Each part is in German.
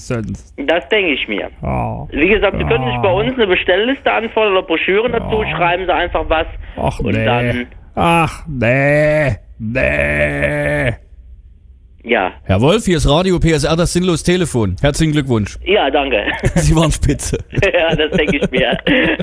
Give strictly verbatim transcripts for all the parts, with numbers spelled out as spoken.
sonst. Das denke ich mir. Ja. Wie gesagt, Sie Ja. können sich bei uns eine Bestellliste anfordern oder Broschüren dazu, schreiben Sie einfach was. Ach und nee. dann, Ach nee. Nee. ja. Herr Wolf, hier ist Radio P S R, das sinnlos Telefon. Herzlichen Glückwunsch. Ja, danke. Sie waren spitze. Ja, das denke ich mir.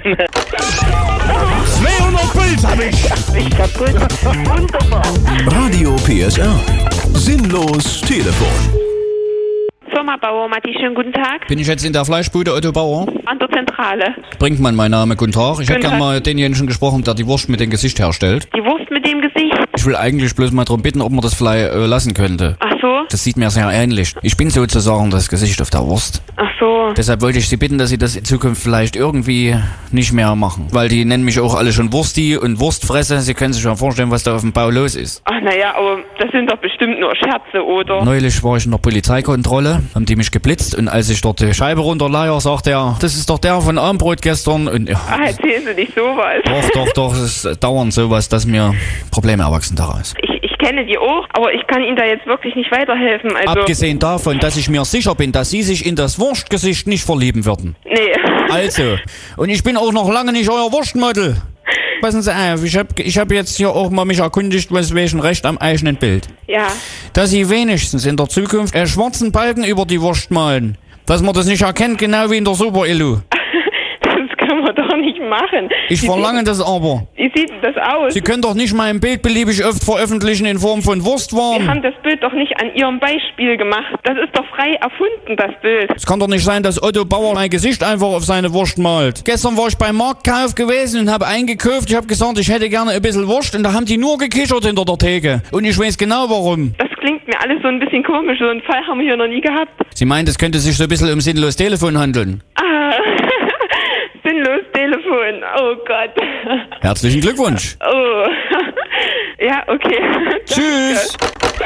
zweihundert Puls hab ich. Ich kaputt. Wunderbar. Radio P S R. Sinnlos Telefon. Firma Bauer, Matti, schönen guten Tag. Bin ich jetzt in der Fleischbude Otto Bauer? An der Zentrale. Brinkmann, mein Name, guten Tag. Ich hätte Guten gerne Tag. mal denjenigen gesprochen, der die Wurst mit dem Gesicht herstellt. Die Wurst mit dem Gesicht. Ich will eigentlich bloß mal darum bitten, ob man das vielleicht äh, lassen könnte. Ach so, Das sieht mir sehr ähnlich. Ich bin sozusagen das Gesicht auf der Wurst. ach so. Deshalb wollte ich Sie bitten, dass Sie das in Zukunft vielleicht irgendwie nicht mehr machen. Weil die nennen mich auch alle schon Wursti und Wurstfresse. Sie können sich mal vorstellen, was da auf dem Bau los ist. Ach naja, aber das sind doch bestimmt nur Scherze, oder? Neulich war ich in der Polizeikontrolle, haben die mich geblitzt und als ich dort die Scheibe runterleier, sagt er, das ist doch der von Armbrot gestern und ja, Ah, erzählen Sie nicht sowas. doch, doch, doch, es ist dauernd sowas, dass mir Probleme erwachsen daraus. Ich, ich kenne die auch, aber ich kann Ihnen da jetzt wirklich nicht weiterhelfen. Also, Abgesehen davon, dass ich mir sicher bin, dass Sie sich in das Wurstgesicht nicht verlieben würden. nee. Also, und ich bin auch noch lange nicht euer Wurstmodel. Passen Sie auf, ich hab, ich hab jetzt hier auch mal mich erkundigt, was welchen Recht am eigenen Bild. Ja. Dass Sie wenigstens in der Zukunft einen schwarzen Balken über die Wurst malen. Dass man das nicht erkennt, genau wie in der Super-Illu. Das kann man doch nicht machen. Ich Wie verlange sieht, das aber. Wie sieht denn das aus? Sie können doch nicht mein Bild beliebig oft veröffentlichen in Form von Wir Wurstwaren. haben das Bild doch nicht an Ihrem Beispiel gemacht. Das ist doch frei erfunden, das Bild. Es kann doch nicht sein, dass Otto Bauer mein Gesicht einfach auf seine Wurst malt. Gestern war ich beim Marktkauf gewesen und habe eingekauft. Ich habe gesagt, ich hätte gerne ein bisschen Wurst und da haben die nur gekichert hinter der Theke. Und ich weiß genau warum. Das klingt mir alles so ein bisschen komisch. So einen Fall haben wir hier noch nie gehabt. Sie meint, es könnte sich so ein bisschen um sinnlos Telefon handeln. Ah, sinnlos Telefon. Oh Gott. Herzlichen Glückwunsch. Oh. Ja, okay. Tschüss.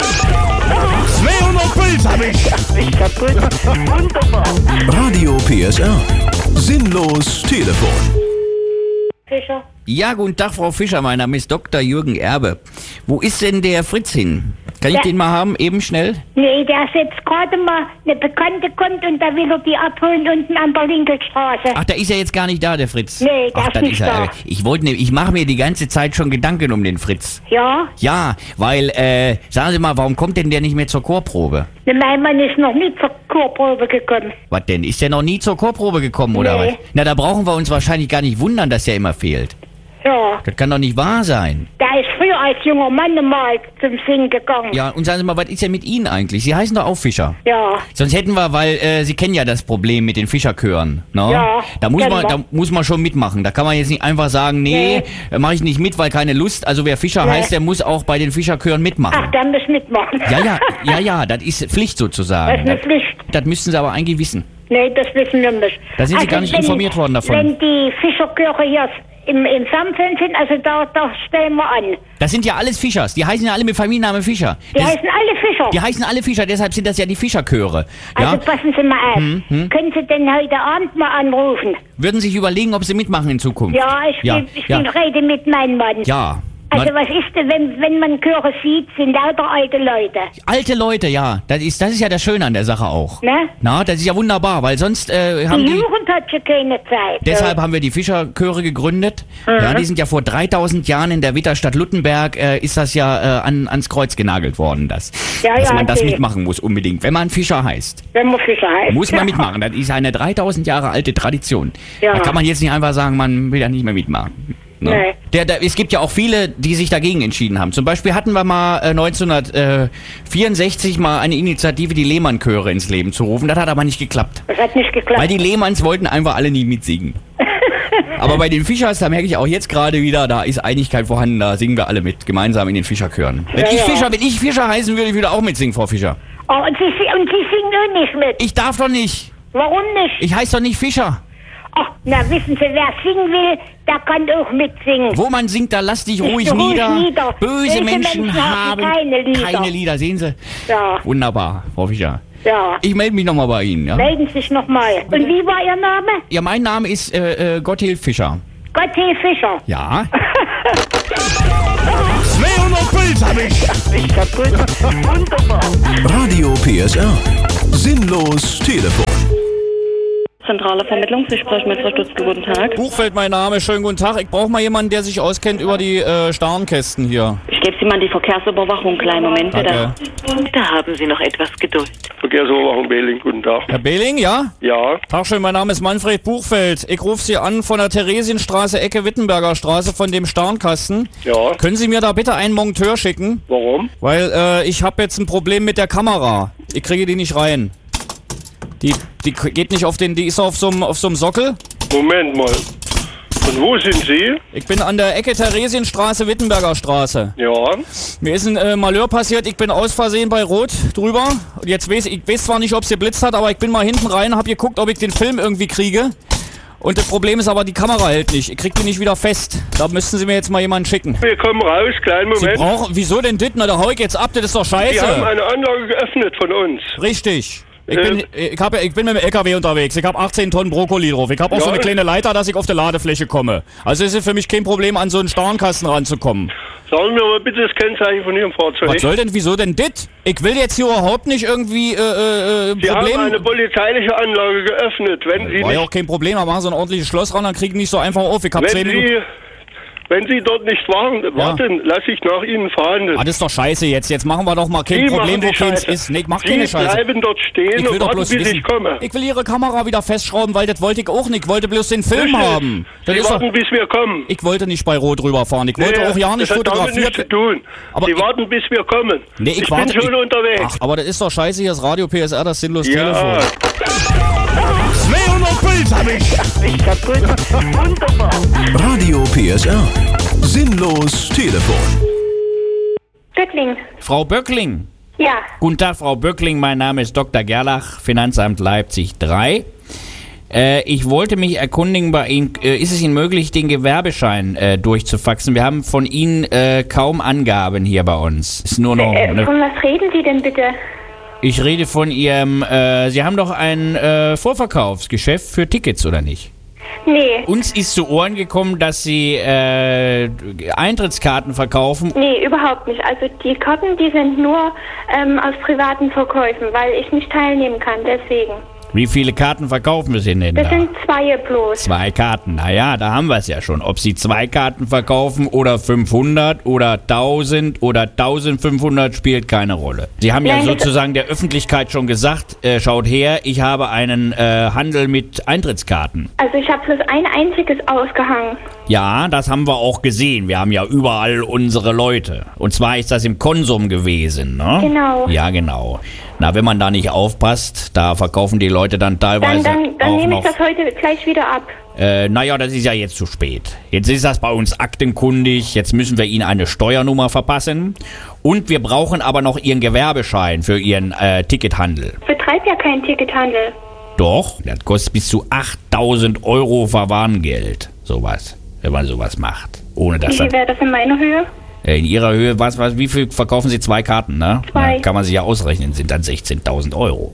zweihundert Puls hab ich. Ich kaputt. Wunderbar. Radio P S R. Sinnlos Telefon. Fischer. Ja, guten Tag, Frau Fischer. Mein Name ist Doktor Jürgen Erbe. Wo ist denn der Fritz hin? Kann ich Ja. den mal haben, eben schnell? Nee, der ist jetzt gerade mal, eine Bekannte kommt und da will er die abholen unten an der Linkelstraße. Ach, da ist er jetzt gar nicht da, der Fritz. Nee, der Ach, ist das nicht ist er. da. äh, Ich wollte, ne, ich mache mir die ganze Zeit schon Gedanken um den Fritz. Ja, Ja, weil, äh, sagen Sie mal, warum kommt denn der nicht mehr zur Chorprobe? ne, mein Mann ist noch nie zur Chorprobe gekommen. Was denn? Ist der noch nie zur Chorprobe gekommen, oder Nee. was? Na, da brauchen wir uns wahrscheinlich gar nicht wundern, dass der immer fehlt. Ja, Das kann doch nicht wahr sein. der ist früher als junger Mann mal zum Singen gegangen. Ja, und sagen Sie mal, was ist denn mit Ihnen eigentlich? Sie heißen doch auch Fischer. Ja, Sonst hätten wir, weil äh, Sie kennen ja das Problem mit den Fischerchören, ne? Ja, Da muss kennen man, wir. da muss man schon mitmachen. Da kann man jetzt nicht einfach sagen, nee, äh, mache ich nicht mit, weil keine Lust. Also wer Fischer Nee. heißt, der muss auch bei den Fischerchören mitmachen. ach, der muss mitmachen. Ja, ja, ja, ja, das ist Pflicht Das sozusagen. ist eine Das, Pflicht. das müssten Sie aber eigentlich wissen. Nee, das wissen wir nicht. Da sind Sie gar nicht informiert worden davon. Wenn die Fischerchöre hier im, im Samfeln sind, also da, da stellen wir an. Das sind ja alles Fischers. Die heißen ja alle mit Familiennamen Fischer. Die Das, heißen alle Fischer. die heißen alle Fischer, deshalb sind das ja die Fischerchöre. Also Ja? passen Sie mal auf. Hm, hm. Können Sie denn heute Abend mal anrufen? Würden sich überlegen, ob Sie mitmachen in Zukunft. Ja, ich, ja, bin, ich ja. bin rede mit meinem Mann. Ja. Also Na, was ist denn, wenn, wenn man Chöre sieht, sind lauter alte Leute. alte Leute, ja. Das ist, das ist ja das Schöne an der Sache auch. Ne? Na, das ist ja wunderbar, weil sonst äh, haben Die die... Jugend hat schon keine Zeit. Deshalb haben wir die Fischerchöre gegründet. Mhm. Ja, die sind ja vor dreitausend Jahren in der Witterstadt Luttenberg, äh, ist das ja äh, an, ans Kreuz genagelt worden, das. Ja, dass ja, man das okay. mitmachen muss unbedingt. Wenn man Fischer heißt, Wenn man Fischer heißt. muss man mitmachen. Das ist eine dreitausend Jahre alte Tradition. Ja. Da kann man jetzt nicht einfach sagen, man will ja nicht mehr mitmachen. Ne? Nee. Der, der, es gibt ja auch viele, die sich dagegen entschieden haben. Zum Beispiel hatten wir mal äh, neunzehnhundertvierundsechzig mal eine Initiative, die Lehmann-Chöre ins Leben zu rufen. Das hat aber nicht geklappt. Das hat nicht geklappt. Weil die Lehmanns wollten einfach alle nie mitsingen. Aber bei den Fischers, da merke ich auch jetzt gerade wieder, da ist Einigkeit vorhanden, da singen wir alle mit, gemeinsam in den Fischerchören. Wenn Ja, ich ja. Fischer, wenn ich Fischer heißen würde, ich würde auch mitsingen, Frau Fischer. Oh, und, Sie, und Sie singen auch nicht mit. Ich darf doch nicht. Warum nicht? Ich heiße doch nicht Fischer. Ach, na wissen Sie, wer singen will, der kann auch mitsingen. Wo man singt, da lass dich ruhig ruhig nieder. nieder. Böse Böse Menschen, Menschen haben haben keine Lieder. keine Lieder, sehen Sie? Ja, Wunderbar, Frau Fischer. ja. Ich melde mich nochmal bei Ihnen, ja? Melden Sie sich nochmal. Und wie war Ihr Name? Ja, mein Name ist äh, äh, Gotthilf Fischer. Gotthilf Fischer. Ja? zweihundert Puls hab ich. Ich kaputt. Wunderbar. Radio P S R. Sinnlos Telefon. Zentrale Vermittlung, Sie sprechen mit Frau Stutzke, guten Tag. Buchfeld mein Name, schönen guten Tag. Ich brauche mal jemanden, der sich auskennt über die äh, Starnkästen hier. Ich gebe Sie mal die Verkehrsüberwachung, kleinen Moment bitte. Danke. Da haben Sie noch etwas Geduld. Verkehrsüberwachung Behling, guten Tag. Herr Behling, ja? Ja, Tag schön, mein Name ist Manfred Buchfeld. Ich rufe Sie an von der Theresienstraße, Ecke Wittenberger Straße, von dem Starnkasten. ja. Können Sie mir da bitte einen Monteur schicken? Warum? Weil äh, ich habe jetzt ein Problem mit der Kamera. Ich kriege die nicht rein. Die, die geht nicht auf den, die ist auf so einem auf so einem Sockel. Moment mal. Und wo sind Sie? Ich bin an der Ecke Theresienstraße, Wittenberger Straße. Ja. Mir ist ein äh, Malheur passiert, ich bin aus Versehen bei Rot drüber. Und jetzt weiß ich weiß zwar nicht, ob es geblitzt hat, aber ich bin mal hinten rein, hab geguckt, ob ich den Film irgendwie kriege. Und das Problem ist aber, die Kamera hält nicht. Ich krieg die nicht wieder fest. Da müssten Sie mir jetzt mal jemanden schicken. Wir kommen raus, kleinen Sie Moment. brauchen, wieso denn dit? Na, da hau ich jetzt ab, das ist doch Sie haben scheiße. eine Anlage geöffnet von uns. Richtig. Ich Äh, bin, ich, hab, ich bin mit dem L K W unterwegs. Ich habe achtzehn Tonnen Brokkoli drauf. Ich habe auch Ja. so eine kleine Leiter, dass ich auf die Ladefläche komme. Also ist es für mich kein Problem, an so einen Starnkasten ranzukommen. Sagen wir mal bitte das Kennzeichen von Ihrem Fahrzeug. Was soll denn, wieso denn dit? Ich will jetzt hier überhaupt nicht irgendwie äh, äh, Sie haben Problem. eine polizeiliche Anlage geöffnet. Wenn Sie War ja nicht, auch kein Problem, aber machen Sie ein ordentliches Schloss ran, dann kriegen die nicht so einfach auf. Ich hab wenn zehn Minuten. Sie, wenn Sie dort nicht waren, warten, lasse ich nach Ihnen verhandeln. Ah, das ist doch scheiße jetzt. Jetzt machen wir doch mal kein Sie Problem, machen wo die keins Scheiße. ist. Nee, ich mach Sie keine Scheiße. bleiben dort stehen Ich will und doch warten, bloß bis wissen. ich komme. Ich will Ihre Kamera wieder festschrauben, weil das wollte ich auch nicht. Ich wollte bloß den Film Richtig. haben. Das Sie ist doch, warten, bis wir kommen. ich wollte nicht bei Rot rüberfahren. Ich wollte Nee, auch ja nicht das hat damit nichts zu fotografiert. tun. Aber Sie ich- warten, bis wir kommen. Nee, ich ich warte- bin schon ich- unterwegs. Ach, aber das ist doch scheiße. Hier ist Radio P S R, das sinnlos ja, Telefon. zweihundert Puls hab ich. ich kaputt. Wunderbar. Radio P S R. Sinnlos Telefon. Böckling. Frau Böckling. Ja. Guten Tag, Frau Böckling. Mein Name ist Doktor Gerlach, Finanzamt Leipzig drei. Äh, ich wollte mich erkundigen bei Ihnen, äh, ist es Ihnen möglich, den Gewerbeschein äh, durchzufaxen? Wir haben von Ihnen äh, kaum Angaben hier bei uns. Ist nur noch. Äh, Eine, von was reden Sie denn bitte? ich rede von Ihrem. Äh, Sie haben doch ein äh, Vorverkaufsgeschäft für Tickets, oder nicht? Nee. Uns ist zu Ohren gekommen, dass Sie äh, Eintrittskarten verkaufen. Nee, überhaupt nicht. Also die Karten, die sind nur ähm, aus privaten Verkäufen, weil ich nicht teilnehmen kann, deswegen. Wie viele Karten verkaufen Sie denn Das da? sind zwei bloß. Zwei Karten, naja, da haben wir es ja schon. Ob Sie zwei Karten verkaufen oder fünfhundert oder tausend oder eintausendfünfhundert, spielt keine Rolle. Sie haben ja Nein, das- sozusagen der Öffentlichkeit schon gesagt, äh, schaut her, ich habe einen äh, Handel mit Eintrittskarten. Also ich habe bloß ein einziges ausgehangen. Ja, das haben wir auch gesehen. Wir haben ja überall unsere Leute. Und zwar ist das im Konsum gewesen, ne? Genau. Ja, genau. Na, wenn man da nicht aufpasst, da verkaufen die Leute dann Dann, teilweise dann, dann auch nehme noch... ich das heute gleich wieder ab. Äh, naja, das ist ja jetzt zu spät. Jetzt ist das bei uns aktenkundig. Jetzt müssen wir Ihnen eine Steuernummer verpassen. Und wir brauchen aber noch Ihren Gewerbeschein für Ihren äh, Tickethandel. Ich betreibe ja keinen Tickethandel. Doch, das kostet bis zu achttausend Euro Verwarngeld. Sowas, wenn man sowas macht. Ohne Wie dass viel das... wäre das in meiner Höhe? Äh, in Ihrer Höhe, was, was, wie viel verkaufen Sie? Zwei Karten, ne? Zwei. Na, kann man sich ja ausrechnen, sind dann sechzehntausend Euro.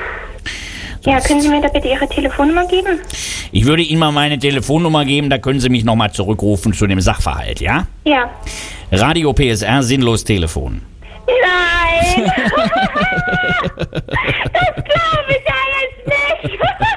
Ja, können Sie mir da bitte Ihre Telefonnummer geben? Ich würde Ihnen mal meine Telefonnummer geben, da können Sie mich nochmal zurückrufen zu dem Sachverhalt, ja? Ja. Radio P S R, sinnlos Telefon. Nein! Das glaube ich ja jetzt nicht!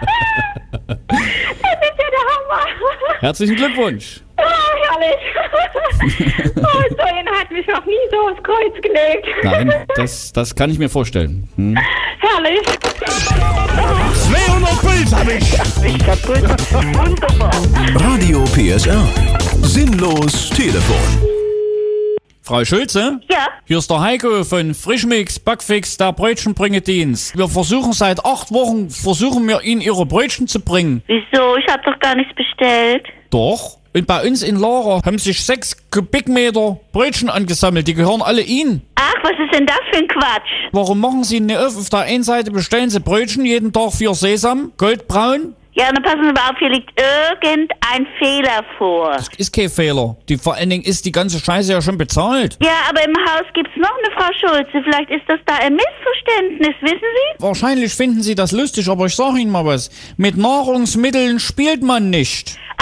Das ist ja der Hammer! Herzlichen Glückwunsch. Oh, herrlich! Oh, so einer hat mich noch nie so aufs Kreuz gelegt. Nein, das, das kann ich mir vorstellen. Hm. Herrlich! zweihundert Puls hab ich. Ich kaputt. Wunderbar. Radio P S R. Sinnlos Telefon. Frau Schulze? Ja? Hier ist der Heiko von Frischmix, Backfix, der Brötchenbringedienst. Wir versuchen seit acht Wochen, versuchen wir Ihnen Ihre Brötchen zu bringen. Wieso? Ich habe doch gar nichts bestellt. Doch. Und bei uns in Lara haben sich sechs Kubikmeter Brötchen angesammelt. Die gehören alle Ihnen. Ach, was ist denn das für ein Quatsch? Warum machen Sie nicht auf? Auf der einen Seite bestellen Sie Brötchen, jeden Tag vier Sesam, goldbraun. Ja, dann passen Sie mal auf, hier liegt irgendein Fehler vor. Das ist kein Fehler. Die, vor allen Dingen ist die ganze Scheiße ja schon bezahlt. Ja, aber im Haus gibt's noch eine Frau Schulze. Vielleicht ist das da ein Missverständnis, wissen Sie? Wahrscheinlich finden Sie das lustig, aber ich sag Ihnen mal was. Mit Nahrungsmitteln spielt man nicht. Ach,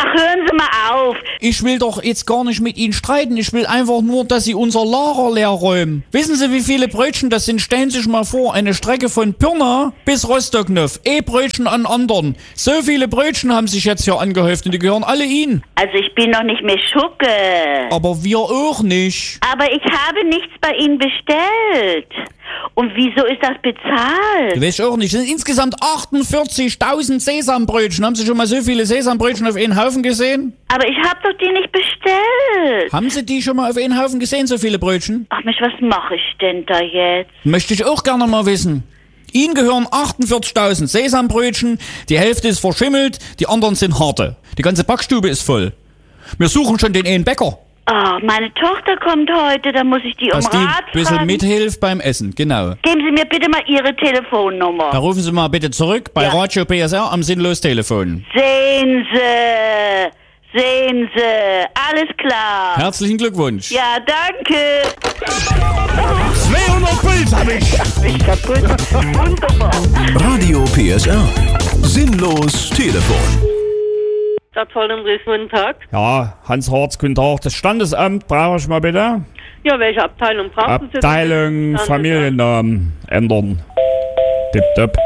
Ach, hören Sie mal auf. Ich will doch jetzt gar nicht mit Ihnen streiten. Ich will einfach nur, dass Sie unser Lager leer räumen. Wissen Sie, wie viele Brötchen das sind? Stellen Sie sich mal vor, eine Strecke von Pirna bis Rostocknov. E-Brötchen an anderen. So viele Brötchen haben sich jetzt hier angehäuft und die gehören alle Ihnen. Also ich bin noch nicht mehr Schucke. Aber wir auch nicht. Aber ich habe nichts bei Ihnen bestellt. Und wieso ist das bezahlt? Du weißt auch nicht. Es sind insgesamt achtundvierzigtausend Sesambrötchen. Haben Sie schon mal so viele Sesambrötchen auf einen Haufen gesehen? Aber ich habe doch die nicht bestellt. Haben Sie die schon mal auf einen Haufen gesehen, so viele Brötchen? Ach Mensch, was mache ich denn da jetzt? Möchte ich auch gerne mal wissen. Ihnen gehören achtundvierzigtausend Sesambrötchen, die Hälfte ist verschimmelt, die anderen sind harte. Die ganze Backstube ist voll. Wir suchen schon den einen Bäcker. Oh, meine Tochter kommt heute, da muss ich die um Dass die Rat ein bisschen fragen. mithilft beim Essen, genau. Geben Sie mir bitte mal Ihre Telefonnummer. Da rufen Sie mal bitte zurück bei Ja. Radio P S R am Sinnlos-Telefon. Sehen Sie, sehen Sie, alles klar. Herzlichen Glückwunsch. Ja, danke. zweihundert Puls hab ich. Ich kaputt. Wunderbar. Radio P S R. Sinnlos Telefon. Stadtvoll im Dresden, guten Tag. Ja, Hans Horz, guten Tag. Das Standesamt brauche ich mal bitte. Ja, welche Abteilung brauchen Sie? Abteilung denn? Familiennamen ändern. Tipptopp.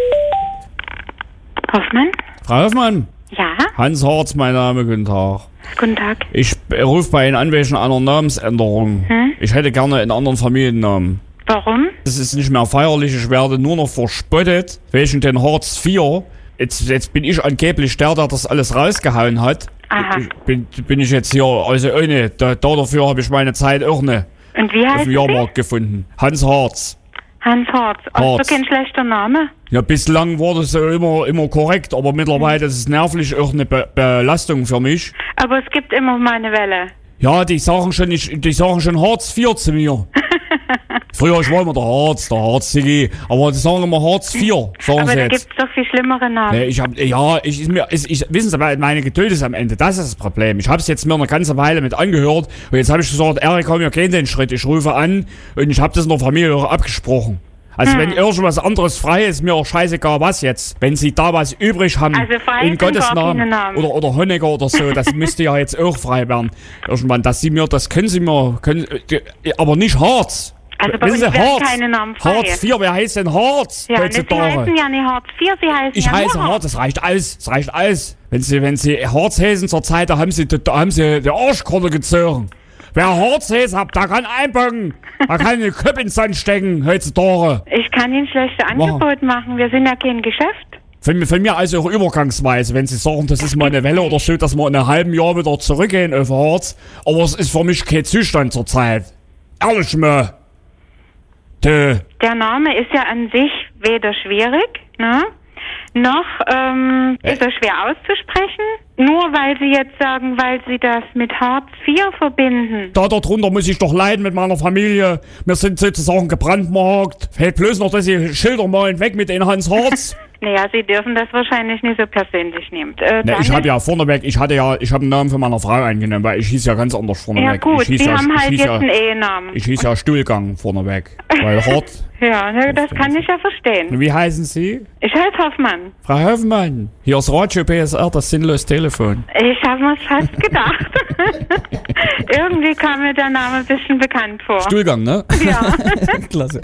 Hoffmann? Frau Hoffmann, Ja, Hans Horz, mein Name, guten Tag. guten Tag. Ich rufe bei Ihnen an wegen einer Namensänderung. Hm? Ich hätte gerne einen anderen Familiennamen. Warum? Es ist nicht mehr feierlich, ich werde nur noch verspottet wegen den Hartz vier. Jetzt, jetzt bin ich angeblich der, der das alles rausgehauen hat. Aha. Ich bin, bin ich jetzt hier, also ohne, da, da dafür habe ich meine Zeit auch ne Und wie auf heißt dem Sie? Jahrmarkt gefunden. Hans Harz. Hans Horz. Horz. Also kein schlechter Name. Ja, bislang war das so immer, immer korrekt, aber mittlerweile ist es nervlich auch eine Be Belastung für mich. Aber es gibt immer meine Welle. Ja, die sagen schon, ich, die sagen schon Hartz vier zu mir. Früher, ich war immer der Harz, der Harz-Sigi, aber die sagen immer Hartz vier, sagen Aber sie da jetzt. gibt's doch viel schlimmere Namen. Nee, ich hab, ja, ich, ist mir, ich, ich, wissen Sie, meine Geduld ist am Ende, das ist das Problem. Ich hab's jetzt mir eine ganze Weile mit angehört und jetzt habe ich gesagt, Erik, komm, wir gehen den Schritt, ich rufe an und ich habe das in der Familie auch abgesprochen. Also Hm. wenn irgendwas anderes frei ist, mir auch scheißegal was jetzt. Wenn Sie da was übrig haben, Also frei in sind Gottes gar keine Namen, Namen. oder, oder Honecker oder so, das müsste ja jetzt auch frei werden. Irgendwann, dass Sie mir, das können Sie mir, können, äh, aber nicht Harz. Also bei Wissen uns Sie, werden Harz, keine Namen frei. Hartz vier, wer heißt denn Harz Ja, ne, Sie heutzutage? heißen ja nicht Hartz vier, Sie heißen Ich ja heiße nur Hartz, das reicht alles, das reicht alles. Wenn Sie, wenn Sie Hartz heißen zur Zeit, da haben Sie, da haben Sie die Arschkarte gezogen. Wer Hartz heißt, da kann einpacken, da kann eine Köpfe ins Sand stecken, heutzutage. Ich kann Ihnen schlechte Angebote machen. Wir sind ja kein Geschäft. Von, von mir also auch übergangsweise, wenn Sie sagen, das ist mal eine Welle oder so, dass wir in einem halben Jahr wieder zurückgehen auf Hartz. Aber es ist für mich kein Zustand zur Zeit. Ehrlich mal. Tö. Der Name ist ja an sich weder schwierig, ne? noch ähm, ist er schwer auszusprechen. Nur weil Sie jetzt sagen, weil Sie das mit Hartz vier verbinden. Da darunter muss ich doch leiden mit meiner Familie. Wir sind sozusagen gebrandmarkt. Fällt bloß noch, dass Sie Schilder malen, weg mit den Hans Hartz. Naja, Sie dürfen das wahrscheinlich nicht so persönlich nehmen. Äh, Ne, ich Daniel? habe ja vorneweg, ich hatte ja, ich habe einen Namen für meine Frau eingenommen, weil ich hieß ja ganz anders vorneweg. Ja gut, ich hieß Sie ja, haben ich halt hieß jetzt ja, einen Ehenamen. Ich hieß ja Stuhlgang vorneweg. Weil Hart. Ja, ne, das kann ich ja verstehen. Wie heißen Sie? Ich heiße Hoffmann. Frau Hoffmann. Hier ist Radio P S R, das sinnlos Telefon. Ich habe mir's fast gedacht. Irgendwie kam mir der Name ein bisschen bekannt vor. Stuhlgang, ne? Ja. Klasse.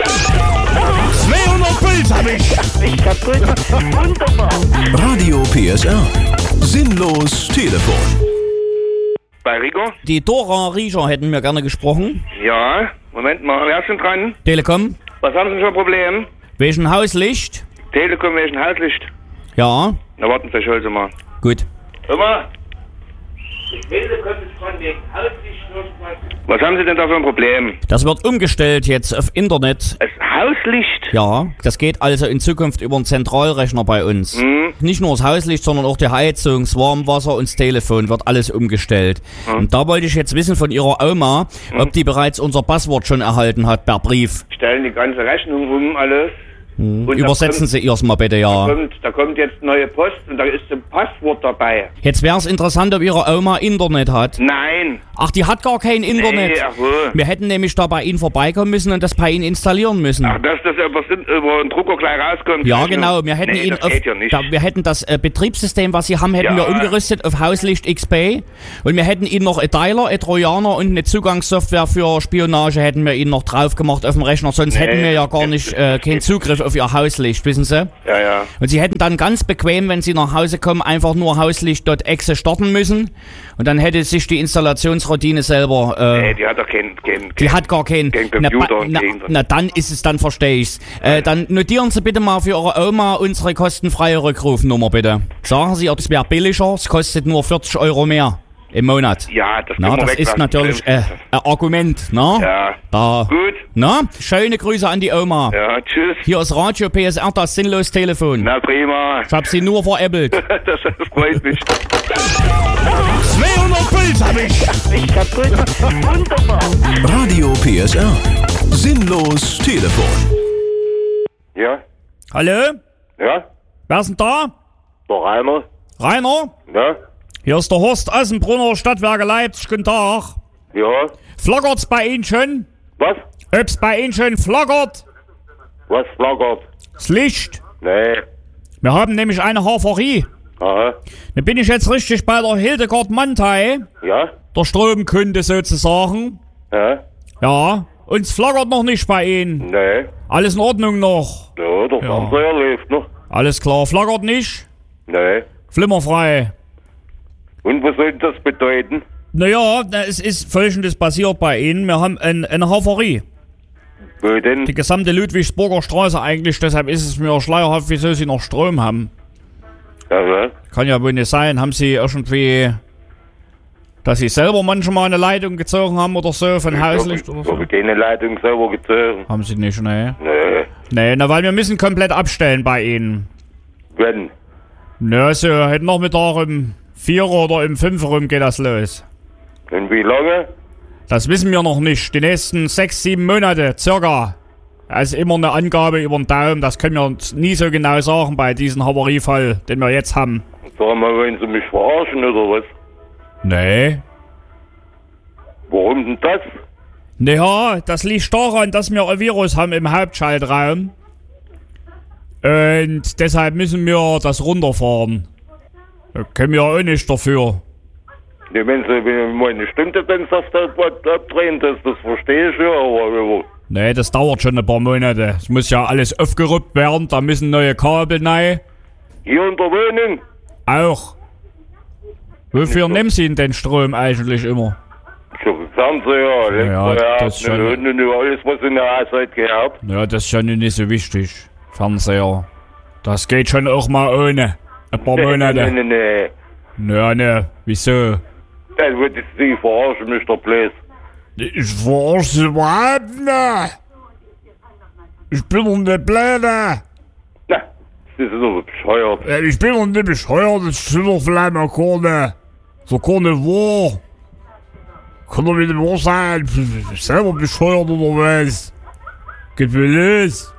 zweihundert Puls hab ich. Ich kaputt. Wunderbar. Radio P S R. Sinnlos Telefon. Bei Rico? Die Dora Rieger hätten wir gerne gesprochen. Ja, Moment mal, wer ist denn dran? Telekom. Was haben Sie denn für ein Problem? Wegen Hauslicht. Telekom, welchen Hauslicht? Ja, Na warten Sie, ich hol Sie mal. gut. Hör mal. Ich will, du kommst von dem Hauslicht irgendwas. Was haben Sie denn da für ein Problem? Das wird umgestellt jetzt auf Internet. Das Hauslicht? Ja, das geht also in Zukunft über einen Zentralrechner bei uns. Hm? Nicht nur das Hauslicht, sondern auch die Heizung, das Warmwasser und das Telefon wird alles umgestellt. Hm. Und da wollte ich jetzt wissen von Ihrer Oma, ob die bereits unser Passwort schon erhalten hat per Brief. Stellen die ganze Rechnung um, alles. Und Übersetzen da kommt, Sie erstmal bitte, ja. Da kommt, da kommt jetzt neue Post und da ist ein Passwort dabei. Jetzt wäre es interessant, ob Ihre Oma Internet hat. Nein. Ach, die hat gar kein Internet. Nee, ach so. Wir hätten nämlich da bei Ihnen vorbeikommen müssen und das bei Ihnen installieren müssen. Ach, dass das über, über den Drucker gleich rauskommt. Ja, genau. Wir hätten nee, ihn das auf, geht ja nicht. da, wir hätten das äh, Betriebssystem, was Sie haben, hätten Ja. wir umgerüstet auf Hauslicht X P und wir hätten Ihnen noch ein Dialer, ein Trojaner und eine Zugangssoftware für Spionage hätten wir Ihnen noch drauf gemacht auf dem Rechner. Sonst Nee, hätten wir ja gar das- nicht das- äh, das keinen geht Zugriff auf Ihr Hauslicht, wissen Sie? Ja, ja. Und Sie hätten dann ganz bequem, wenn Sie nach Hause kommen, einfach nur hauslicht.exe starten müssen und dann hätte sich die Installationsroutine selber... Äh, Nee, die hat doch keinen... keinen Die hat gar keinen. keinen na, Computer ba- und na, keinen- na, dann ist es, dann verstehe ich's. Äh, dann notieren Sie bitte mal für Ihre Oma unsere kostenfreie Rückrufnummer, bitte. Sagen Sie, es wäre billiger, es kostet nur vierzig Euro mehr im Monat. Ja, das Na, können wir das ist weglassen. natürlich äh, ein Argument, ne? Ja. Da. Gut. Na, schöne Grüße an die Oma. Ja, tschüss. Hier ist Radio P S R, das sinnlos Telefon. Na, prima. Ich hab sie nur veräppelt. das, das freut mich. zweihundert Puls hab ich. Nicht kaputt. Wunderbar. Radio P S R. Sinnlos Telefon. Ja? Hallo? Ja? Wer ist denn da? Der Rainer? Rainer? Ja? Hier ist der Horst Assenbrunner, Stadtwerke Leipzig. Guten Tag. Ja? Flackert's bei Ihnen schon? Was? Ob's bei Ihnen schon flackert? Was flackert? Das Licht. Nee. Wir haben nämlich eine Haferie. Aha. Da bin ich jetzt richtig bei der Hildegard Mantei, Ja? der Stromkunde sozusagen. Ja? Ja, uns flackert noch nicht bei Ihnen. Nee. Alles in Ordnung noch. Ja, der Fernseher läuft noch. Alles klar, flackert nicht. Nee. Flimmerfrei. Und was soll das bedeuten? Naja, na, es ist Folgendes passiert bei Ihnen. Wir haben ein, eine Haferie. Wo denn? Die gesamte Ludwigsburger Straße eigentlich, deshalb ist es mir schleierhaft, wieso Sie noch Strom haben. Ja, ja. Kann ja wohl nicht sein. Haben Sie irgendwie, dass Sie selber manchmal eine Leitung gezogen haben oder so, von Hauslicht oder Ich so? habe keine Leitung selber gezogen. Haben Sie nicht, ne? Nee. Nee, na, weil wir müssen komplett abstellen bei Ihnen. Wenn? Na, so, heute Nachmittag um vier oder um fünf rum geht das los. Und wie lange? Das wissen wir noch nicht. Die nächsten sechs, sieben Monate, circa. Das ist immer eine Angabe über den Daumen. Das können wir uns nie so genau sagen bei diesem Havariefall, den wir jetzt haben. Sag mal, wollen Sie mich verarschen oder was? Nee. Warum denn das? Naja, das liegt daran, dass wir ein Virus haben im Hauptschaltraum. Und deshalb müssen wir das runterfahren. Da können wir auch nicht dafür. Ja, wenn Sie wenn mal eine Stunde dann sagst, das abdrehen, das, das verstehe ich ja, aber, aber Nee, das dauert schon ein paar Monate. Es muss ja alles aufgeruppt werden, da müssen neue Kabel rein. hier in der Wohnung? Auch. Wofür nehmen Sie denn den Strom eigentlich immer? Ich hab einen Fernseher, Ja, Elektroherd, das schon. und, und, und alles, was in der Haushalt gehört. Ja, das ist ja nun nicht so wichtig. Fernseher. Das geht schon auch mal ohne. Ein paar Nee, Monate. nee, nee. Ja, ne, wieso? Das wird Sie verarschen, Mister Blaze. Ich verarsche überhaupt nicht. Ich bin doch nicht blöd. Na, das ist doch bescheuert. Ja, ich bin doch nicht bescheuert, das stimmt doch vielleicht mal gar nicht. So gar nicht wahr. Kann doch nicht wahr sein. Ich bin selber bescheuert oder was? Geht mir los.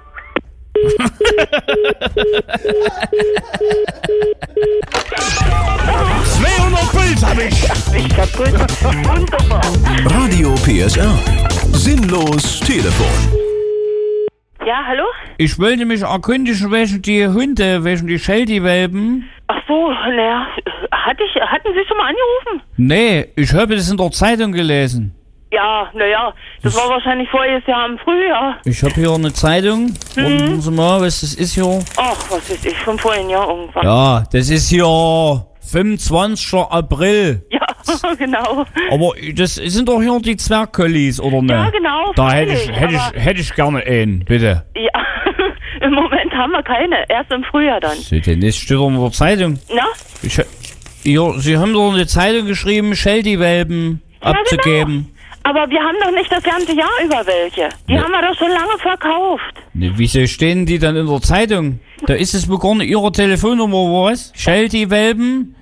zweihundert Puls hab ich. Nicht kaputt. Wunderbar. Radio P S R. Sinnlos Telefon. Ja, hallo? Ich wollte mich erkundigen, wegen die Hunde, wegen die Sheltie-Welpen. Ach so, naja, hatte ich, hatten Sie schon mal angerufen? Nee, ich habe das in der Zeitung gelesen. Ja, naja, das war wahrscheinlich voriges Jahr im Frühjahr. Ich habe hier eine Zeitung. Warten Sie mal, was das ist hier. Ach, was weiß ich, vom vorigen Jahr irgendwann. Ja, das ist hier fünfundzwanzigster April. Ja, genau. Aber das sind doch hier die Zwergkollis, oder ne? Ja, genau. Da hätte ich, freilich, hätte ich, aber- hätte ich gerne einen, bitte. Ja, im Moment haben wir keine. Erst im Frühjahr dann. So, denn das steht doch in der Zeitung. Na? Ich, hier, Sie haben doch in der Zeitung geschrieben, Sheltie-Welpen Ja, abzugeben. Aber wir haben doch nicht das ganze Jahr über welche. Die Ne. haben wir doch schon lange verkauft. Ne, wieso stehen die dann in der Zeitung? Da ist es wohl gar nicht Ihre Telefonnummer, was? Sheltie-Welpen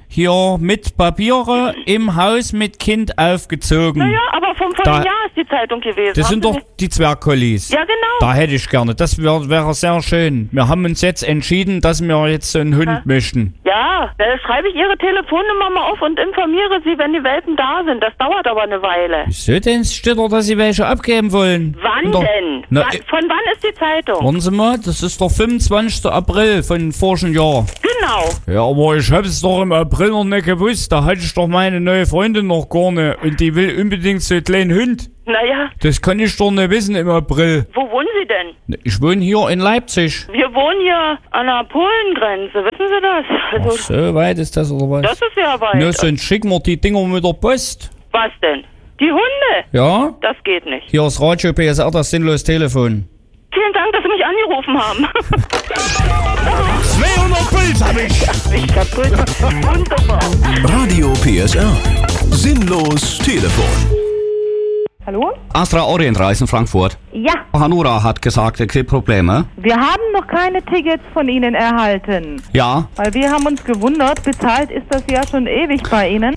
hier mit Papiere im Haus mit Kind aufgezogen. Naja, aber vom Da- vorigen Jahr ist die Zeitung gewesen. Das Haben sind Sie doch nicht- die Zwergkollis. Ja, genau. Da hätte ich gerne. Das wäre wär sehr schön. Wir haben uns jetzt entschieden, dass wir jetzt so einen Hund Ja. möchten. Ja, da schreibe ich Ihre Telefonnummer mal auf und informiere Sie, wenn die Welpen da sind. Das dauert aber eine Weile. Wieso denn steht da, dass Sie welche abgeben wollen? Wann Doch- denn? Na, Wa- äh, Von wann ist die Zeitung? Warten Sie mal, das ist der fünfundzwanzigster April von vorigen Jahr. Genau. Ja, aber ich hab's doch im April noch nicht gewusst. Da hatte ich doch meine neue Freundin noch gar nicht. Und die will unbedingt so einen kleinen Hund. Naja, Das kann ich doch nicht wissen im April. wo wohnen Sie denn? Ich wohne hier in Leipzig. Wir wohnen hier an der Polengrenze, wissen Sie das? Ach, Also, so weit ist das oder was? das ist ja weit. Nur sonst schicken wir die Dinger mit der Post. Was denn? Die Hunde? Ja? Das geht nicht. Hier ist Radio P S R, das sinnlos Telefon. Vielen Dank, dass Sie mich angerufen haben. zweihundert Puls hab ich. Ich kaputt. Wunderbar. Radio P S R. Sinnlos Telefon. Hallo? Astra Orientreisen Frankfurt. Ja, Hanura hat gesagt, es gibt Probleme. wir haben noch keine Tickets von Ihnen erhalten. Ja, Weil wir haben uns gewundert, bezahlt ist das ja schon ewig bei Ihnen.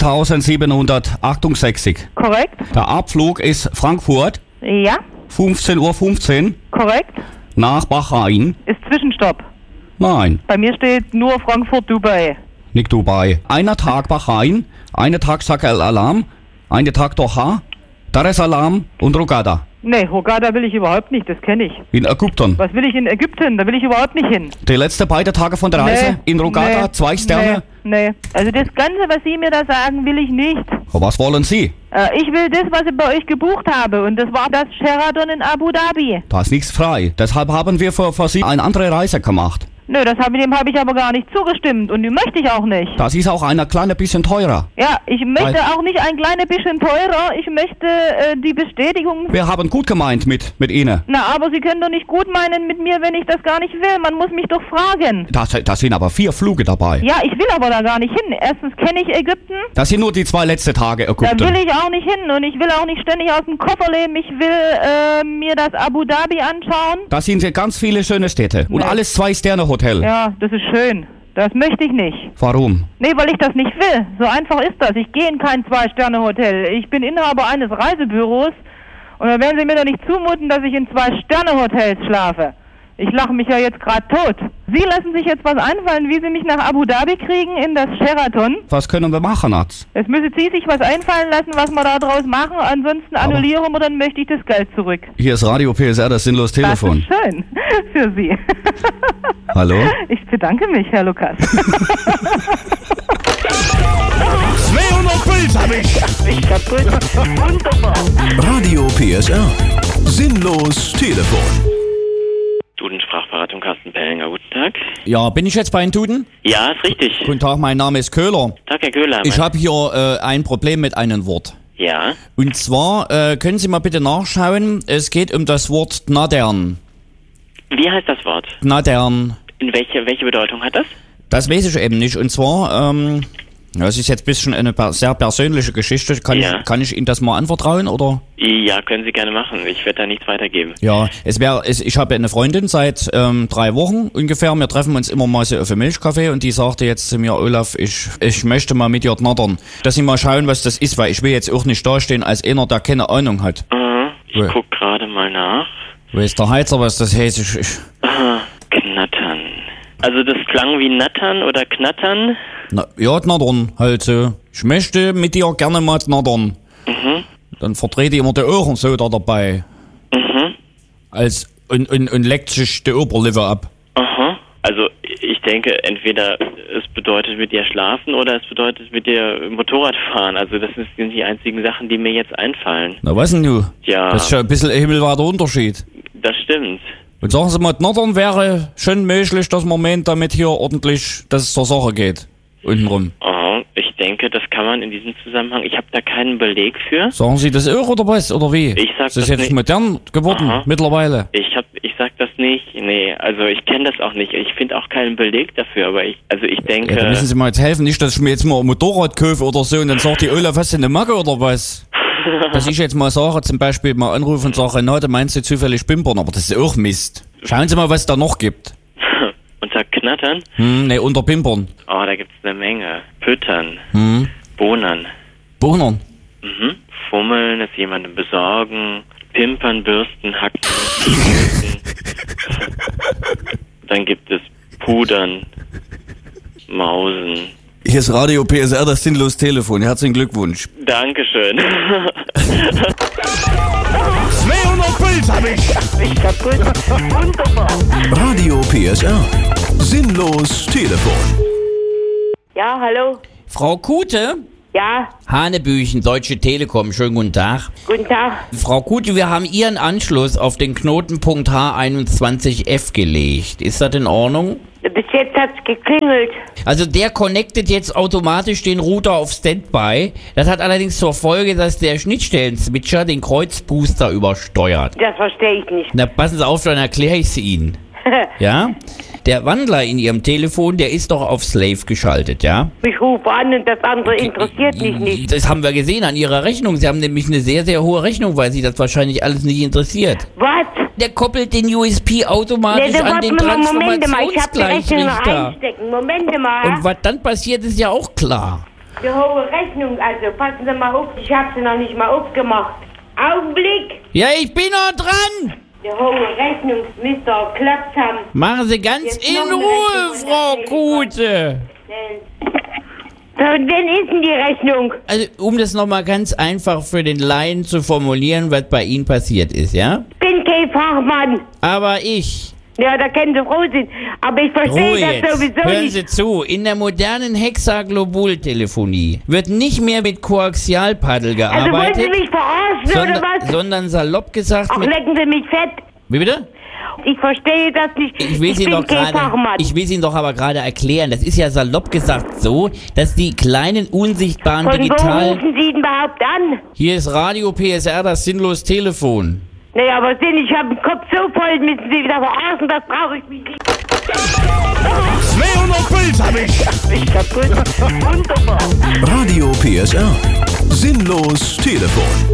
zweitausendsiebenhundertachtundsechzig. Korrekt? Der Abflug ist Frankfurt, Ja, fünfzehn Uhr fünfzehn korrekt. nach Bahrain. Ist Zwischenstopp. Nein, Bei mir steht nur Frankfurt-Dubai. nicht Dubai. Einer Tag Bahrain, einer Tag Shah al-Alam, einer Tag Doha, Dar es Salaam und Hurghada. Nee, Hurghada will ich überhaupt nicht, das kenne ich. In Ägypten. Was will ich in Ägypten? Da will ich überhaupt nicht hin. Die letzten beiden Tage von der Reise Nee, in Hurghada, nee, zwei Sterne. Nee, nee. Also das Ganze, was Sie mir da sagen, will ich nicht. Was wollen Sie? Äh, ich will das, was ich bei euch gebucht habe. Und das war das Sheraton in Abu Dhabi. Da ist nichts frei. Deshalb haben wir für, für Sie eine andere Reise gemacht. Nö, das hab, dem habe ich aber gar nicht zugestimmt. Und die möchte ich auch nicht. Das ist auch ein kleines bisschen teurer. Ja, ich möchte Weil- auch nicht ein kleines bisschen teurer. Ich möchte äh, die Bestätigung. Wir haben gut gemeint mit, mit Ihnen. Na, aber Sie können doch nicht gut meinen mit mir, wenn ich das gar nicht will. Man muss mich doch fragen. Da, da sind aber vier Flüge dabei. Ja, ich will aber da gar nicht hin. Erstens kenne ich Ägypten. Das sind nur die zwei letzten Tage Da Ägypten. will ich auch nicht hin. Und ich will auch nicht ständig aus dem Koffer leben. Ich will äh, mir das Abu Dhabi anschauen. Da sind ganz viele schöne Städte. Und Nee. alles Zwei-Sterne-Hotel. Ja, das ist schön. Das möchte ich nicht. Warum? Nee, weil ich das nicht will. So einfach ist das. Ich gehe in kein Zwei-Sterne-Hotel. Ich bin Inhaber eines Reisebüros und da werden Sie mir doch nicht zumuten, dass ich in Zwei-Sterne-Hotels schlafe. Ich lache mich ja jetzt gerade tot. Sie lassen sich jetzt was einfallen, wie Sie mich nach Abu Dhabi kriegen in das Sheraton. Was können wir machen, Arzt? Jetzt müssen Sie sich was einfallen lassen, was wir da draus machen. Ansonsten annullieren wir, dann möchte ich das Geld zurück. Hier ist Radio P S R, das sinnlos Telefon. Das ist schön für Sie. Hallo? Ich bedanke mich, Herr Lukas. zweihundert Puls hab ich. Ich kaputt. Wunderbar. Radio P S R. Sinnlos Telefon. Duden-Sprachberatung Carsten Pellinger, guten Tag. Ja, bin ich jetzt bei den Duden? Ja, ist richtig. Guten Tag, mein Name ist Köhler. Tag, Herr Köhler. Ich habe hier äh, ein Problem mit einem Wort. Ja, Und zwar, äh, können Sie mal bitte nachschauen, es geht um das Wort Gnadern. wie heißt das Wort? Gnadern. In welche, welche Bedeutung hat das? Das weiß ich eben nicht. Und zwar, ähm, das ist jetzt ein bisschen eine per sehr persönliche Geschichte. Kann, Ja. ich, kann ich Ihnen das mal anvertrauen, oder? Ja, können Sie gerne machen. Ich werde da nichts weitergeben. Ja, es wäre, es, ich habe eine Freundin seit ähm, drei Wochen ungefähr. Wir treffen uns immer mal so auf einem Milchkaffee und die sagte jetzt zu mir, Olaf, ich, ich möchte mal mit dir knattern. Dass Sie mal schauen, was das ist, weil ich will jetzt auch nicht dastehen als einer, der keine Ahnung hat. Mhm. Ich Wo- guck gerade mal nach. Wo ist der Heizer, was das heißt? Ich, ich, Aha, knattern. Also das klang wie nattern oder knattern. na, ja, knattern halt so. Ich möchte mit dir gerne mal knattern. Mhm. Dann verdreht die immer die Ohren so da dabei. Mhm. Als, und, und, und leckt sich die Oberlippe ab. Aha. Also ich denke, entweder es bedeutet mit dir schlafen oder es bedeutet mit dir Motorrad fahren. Also das sind die einzigen Sachen, die mir jetzt einfallen. Na, was denn du? Ja. Das ist schon ein bisschen ein himmelweiter Unterschied. Das stimmt. Und sagen Sie mal, knattern wäre schon möglich, dass man meint, damit hier ordentlich, dass es zur Sache geht. Untenrum. Oh, ich denke, das kann man in diesem Zusammenhang. Ich habe da keinen Beleg für. Sagen Sie das auch oder was? Oder wie? Ich sag das ist das jetzt nicht. modern geworden, Aha. mittlerweile. Ich hab, ich sag das nicht. Nee, also ich kenne das auch nicht. Ich finde auch keinen Beleg dafür, aber ich, also ich denke. Ja, da müssen Sie mal jetzt helfen, nicht, dass ich mir jetzt mal ein Motorrad kaufe oder so und dann sagt die Olaf, hast du eine Macke oder was? Dass ich jetzt mal sage, zum Beispiel mal anrufe und sage, Renate, meinst du zufällig Pimpern? Aber das ist auch Mist. Schauen Sie mal, was es da noch gibt. Unter Knattern? Hm, ne, unterpimpern. Oh, da gibt's eine Menge. Füttern. Hm. Bohnern. Bohnern. Mhm. Fummeln, es jemandem besorgen. Pimpern, bürsten, hacken. Dann gibt es Pudern. Mausen. Hier ist Radio P S R, das sinnlos Telefon. Herzlichen Glückwunsch. Dankeschön. zweihundert Puls hab ich. Ich kaputt. Wunderbar. Radio P S R. Sinnlos Telefon. Ja, hallo. Frau Kute? Ja, Hanebüchen, Deutsche Telekom, schönen guten Tag. guten Tag. Frau Kute, wir haben Ihren Anschluss auf den Knotenpunkt H einundzwanzig F gelegt. Ist das in Ordnung? Bis jetzt hat's geklingelt. Also der connectet jetzt automatisch den Router auf Standby. Das hat allerdings zur Folge, dass der Schnittstellen-Switcher den Kreuzbooster übersteuert. Das verstehe ich nicht. Na, passen Sie auf, dann erkläre ich es Ihnen. Ja? Der Wandler in Ihrem Telefon, der ist doch auf Slave geschaltet, ja? Ich rufe an und das andere interessiert mich nicht. Das haben wir gesehen an Ihrer Rechnung. Sie haben nämlich eine sehr, sehr hohe Rechnung, weil Sie das wahrscheinlich alles nicht interessiert. Was? Der koppelt den U S P automatisch Nee, an den Moment mal, ich hab die Rechnung noch Transformationsgleichrichter. einstecken. Moment mal. Und was dann passiert, ist ja auch klar. Die hohe Rechnung, also passen Sie mal auf, ich hab sie noch nicht mal aufgemacht. Augenblick. Ja, ich bin noch dran. Die hohe Rechnung, Mister Klapsham. Machen Sie ganz Jetzt in noch eine Ruhe, Rechnung Frau und Kute. Von wem ist denn die Rechnung? Also, um das nochmal ganz einfach für den Laien zu formulieren, was bei Ihnen passiert ist, ja? Ich bin kein Fachmann. Aber ich. Ja, da können Sie froh sein. Aber ich verstehe Ruhe das jetzt. sowieso Hören nicht. Sie zu, in der modernen Hexaglobultelefonie wird nicht mehr mit Koaxialpaddel Also wollen gearbeitet, Sie mich verarschen sondern, oder was? sondern salopp gesagt Ach, mit... lecken Sie mich fett. Wie bitte? Ich verstehe das nicht. Ich will, ich Sie bin doch kein gerade, Fachmann. ich will Sie doch aber gerade erklären, das ist ja salopp gesagt so, dass die kleinen unsichtbaren Von wo digitalen... rufen Sie denn überhaupt an? Hier ist Radio P S R, das sinnlos Telefon. Naja, aber sehen, ich habe den Kopf so voll, müssen Sie wieder verarschen, das brauche ich mich nicht. zweihundert Puls hab ich. Ich kaputt. Wunderbar. Radio P S R. Sinnlos Telefon.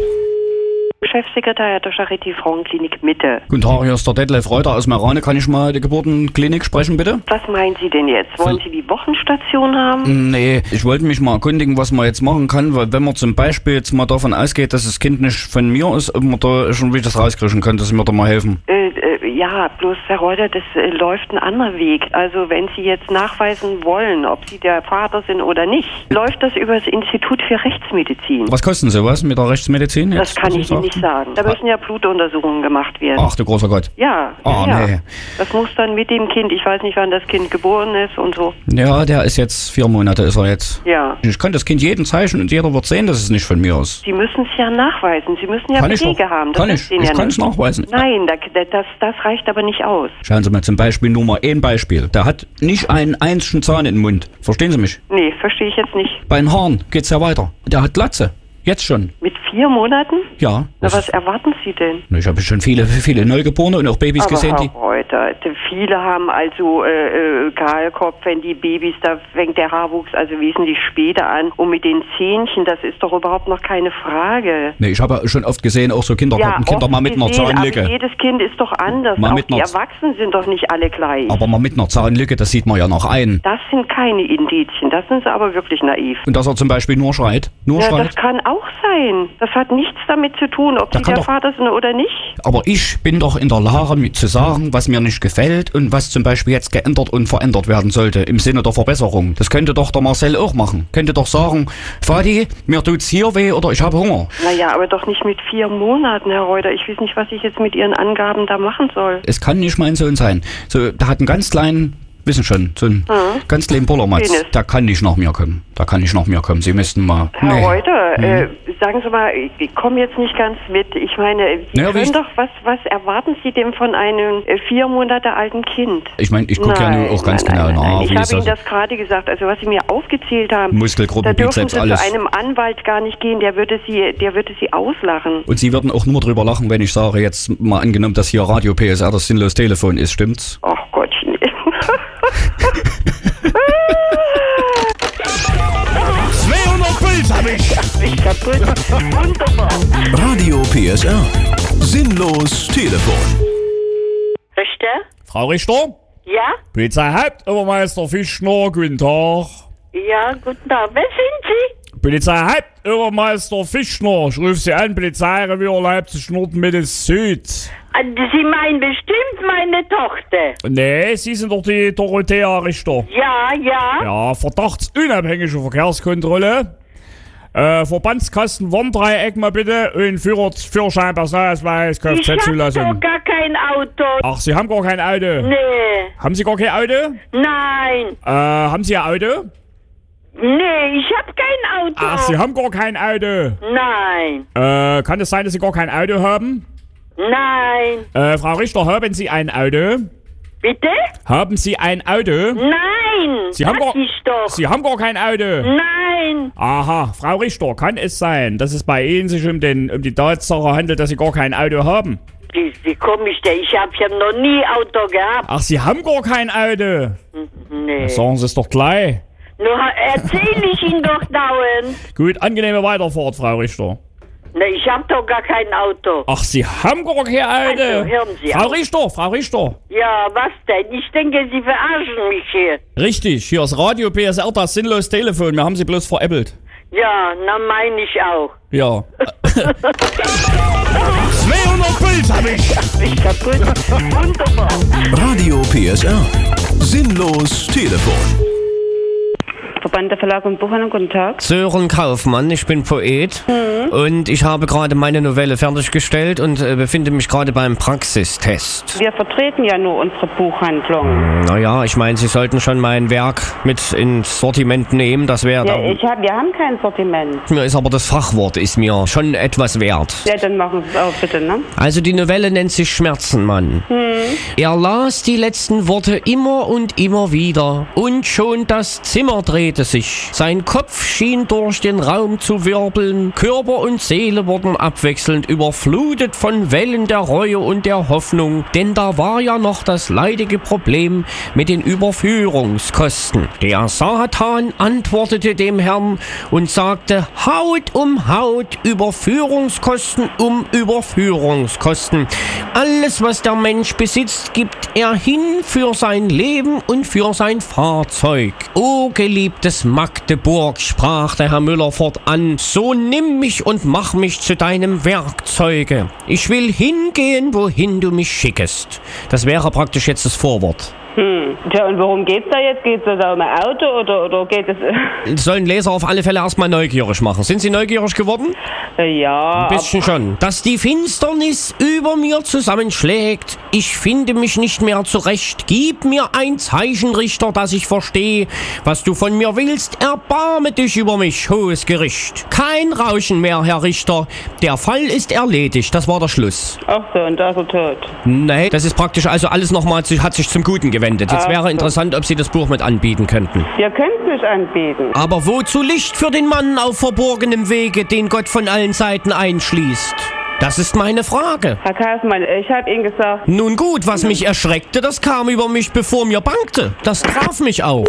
Chefsekretär der Charité Frauenklinik Mitte. Guten Tag, hier ist der Detlef Reuter aus Merane. Kann ich mal die Geburtenklinik sprechen, bitte? Was meinen Sie denn jetzt? Wollen Sie die Wochenstation haben? Nee, ich wollte mich mal erkundigen, was man jetzt machen kann, weil wenn man zum Beispiel jetzt mal davon ausgeht, dass das Kind nicht von mir ist, ob man da schon wie das rauskriegen kann, dass Sie mir da mal helfen. Äh, äh, ja, bloß Herr Reuter, das äh, läuft ein anderer Weg. Also wenn Sie jetzt nachweisen wollen, ob Sie der Vater sind oder nicht, läuft das über das Institut für Rechtsmedizin. Was kosten Sie was mit der Rechtsmedizin jetzt? Das kann ich Ihnen nicht sagen. Da müssen ja Blutuntersuchungen gemacht werden. Ach du großer Gott. Ja, Ah, ja. nee. Das muss dann mit dem Kind, ich weiß nicht, wann das Kind geboren ist und so. Ja, der ist jetzt, vier Monate ist er jetzt. Ja. Ich kann das Kind jeden zeichnen und jeder wird sehen, dass es nicht von mir ist. Sie müssen es ja nachweisen. Sie müssen ja Kann ich Belege doch. haben. Das Kann ist ich. Ihnen Ich ja kann nicht. es nachweisen. Nein, da, das, das reicht aber nicht aus. Schauen Sie mal zum Beispiel nur mal ein Beispiel. Der hat nicht einen einzigen Zahn im Mund. Verstehen Sie mich? Nee, verstehe ich jetzt nicht. Bei den Haaren geht's ja weiter. Der hat Glatze. Jetzt schon. Mit vier Monaten? Ja. Na, was erwarten Sie denn? Ich habe schon viele, viele Neugeborene und auch Babys aber gesehen, Herr die... Reuter, die- viele haben also äh, äh, Kahlkopf, wenn die Babys, da fängt der Haarwuchs also wesentlich später an. Und mit den Zähnchen, das ist doch überhaupt noch keine Frage. Nee, ich habe schon oft gesehen, auch so Kinder, Ja, Kinder oft mal mit einer gesehen, Zahnlücke. aber jedes Kind ist doch anders. Mal Auch mit die einer- Erwachsenen sind doch nicht alle gleich. Aber mal mit einer Zahnlücke, das sieht man ja noch ein. Das sind keine Indizien, das sind sie aber wirklich naiv. Und dass er zum Beispiel nur schreit. Nur Ja, schreit. das kann auch sein. Das hat nichts damit zu tun, ob Da sie kann der doch- Vater sind oder nicht. Aber ich bin doch in der Lage, mir zu sagen, was mir nicht gefällt und was zum Beispiel jetzt geändert und verändert werden sollte, im Sinne der Verbesserung. Das könnte doch der Marcel auch machen. Könnte doch sagen, Vati, mir tut's hier weh oder ich habe Hunger. Naja, aber doch nicht mit vier Monaten, Herr Reuter. Ich weiß nicht, was ich jetzt mit Ihren Angaben da machen soll. Es kann nicht mein Sohn sein. So, der hat einen ganz kleinen, wissen schon, so einen Mhm. ganz kleinen Bullermatz. Penis. Der kann nicht nach mir kommen. Der kann nicht nach mir kommen. Sie müssten mal... Herr Nee. Reuter, Mhm. äh, sagen Sie mal, ich komme jetzt nicht ganz mit. Ich meine, Sie Naja, wie können ich- doch, was, was erwarten Sie denn von einem äh, vier Monate alten Kind? Ich meine, ich gucke ja nur auch ganz nein, genau nein, nein. nach, Ich wie habe es Ihnen also- das gerade gesagt, also was Sie mir aufgezählt haben. Muskelgruppen, da dürfen Bizeps, Sie alles. zu einem Anwalt gar nicht gehen, der würde Sie, der würde Sie auslachen. Und Sie würden auch nur drüber lachen, wenn ich sage, jetzt mal angenommen, dass hier Radio P S R das sinnlos Telefon ist, stimmt's? Ach Gottchen. zweihundert Puls hab ich. Ich kaputt. Wunderbar. Radio P S R. Sinnlos Telefon. Richter? Frau Richter? Ja? Polizeihauptobermeister Fischner, guten Tag. Ja, guten Tag. Wer sind Sie? Polizeihauptobermeister Fischner, ich rufe Sie an, Polizeirevier Leipzig Nord Mitte Süd. Sie meinen bestimmt meine Tochter. Nee, Sie sind doch die Dorothea Richter. Ja, ja. Ja, verdachtsunabhängige Verkehrskontrolle. Äh, Verbandskasten Warndreieck mal bitte und Führer, Führerschein, Personalausweis, Ich hab Kfz-Zulassung. doch gar kein Auto. Ach, Sie haben gar kein Auto? Nee. Haben Sie gar kein Auto? Nein. Äh, haben Sie ein Auto? Nee, ich hab kein Auto. Ach, Sie haben gar kein Auto. Nein. Äh, kann es sein, dass Sie gar kein Auto haben? Nein. Äh, Frau Richter, haben Sie ein Auto? Bitte? Haben Sie ein Auto? Nein. Sie haben, gar, ich doch. Sie haben gar kein Auto? Nein. Aha, Frau Richter, kann es sein, dass es bei Ihnen sich um, den, um die Tatsache handelt, dass Sie gar kein Auto haben? Wie, wie komisch, der? Ich hab ja noch nie Auto gehabt. Ach, Sie haben gar kein Auto? Nee. Na, sagen Sie es doch gleich. Nur erzähl ich Ihnen doch dauernd. Gut, angenehme Weiterfahrt, Frau Richter. Ne, ich hab doch gar kein Auto. Ach, Sie haben gar kein Auto? Also, hören Sie Frau auf. Richter, Frau Richter. Ja, was denn? Ich denke, Sie verarschen mich hier. Richtig, hier ist Radio P S R, das sinnlos Telefon. Wir haben Sie bloß veräppelt. Ja, na mein ich auch. Ja. zweihundert Puls hab ich. Ich kaputt. Wunderbar. Radio P S R. Sinnlos Telefon. Verband der Verlag und Buchhandlung, guten Tag. Sören Kaufmann, ich bin Poet Mhm. und ich habe gerade meine Novelle fertiggestellt und äh, befinde mich gerade beim Praxistest. Wir vertreten ja nur unsere Buchhandlung. Naja, ich meine, Sie sollten schon mein Werk mit ins Sortiment nehmen, das wäre Ja, dann... ich hab, wir haben kein Sortiment. Mir ist aber das Fachwort ist mir schon etwas wert. Ja, dann machen Sie es auch bitte, ne? Also die Novelle nennt sich Schmerzenmann. Hm. Er las die letzten Worte immer und immer wieder und schon das Zimmer drehte sich. Sein Kopf schien durch den Raum zu wirbeln, Körper und Seele wurden abwechselnd überflutet von Wellen der Reue und der Hoffnung, denn da war ja noch das leidige Problem mit den Überführungskosten. Der Satan antwortete dem Herrn und sagte, Haut um Haut, Überführungskosten um Überführungskosten. Alles, was der Mensch besitzt, gibt er hin für sein Leben und für sein Fahrzeug. O geliebtes Magdeburg, sprach der Herr Müller fortan, so nimm mich und mach mich zu deinem Werkzeuge. Ich will hingehen, wohin du mich schickest. Das wäre praktisch jetzt das Vorwort. Hm. Tja, und worum geht's da jetzt? Geht's da um ein Auto oder, oder geht es... Das soll ein Leser auf alle Fälle erstmal neugierig machen. Sind Sie neugierig geworden? Ja. Ein bisschen schon. Dass die Finsternis über mir zusammenschlägt. Ich finde mich nicht mehr zurecht. Gib mir ein Zeichen, Richter, dass ich verstehe, was du von mir willst. Erbarme dich über mich, hohes Gericht. Kein Rauschen mehr, Herr Richter. Der Fall ist erledigt. Das war der Schluss. Ach so, und da ist er tot. Nee, das ist praktisch also alles nochmal, hat sich zum Guten gewendet. Jetzt Ach wäre so. interessant, ob Sie das Buch mit anbieten könnten. Wir können es nicht anbieten. Aber wozu Licht für den Mann auf verborgenem Wege, den Gott von allen Seiten einschließt? Das ist meine Frage. Herr Kaufmann, ich habe Ihnen gesagt... Nun gut, was mich erschreckte, das kam über mich, bevor mir bangte. Das traf mich auch.